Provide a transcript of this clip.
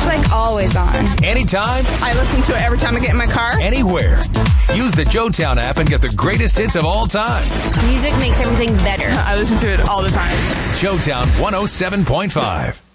like always on. Anytime. I listen to it every time I get in my car. Anywhere. Use the JoeTown app and get the greatest hits of all time. Music makes everything better. I listen to it all the time. JoeTown 107.5.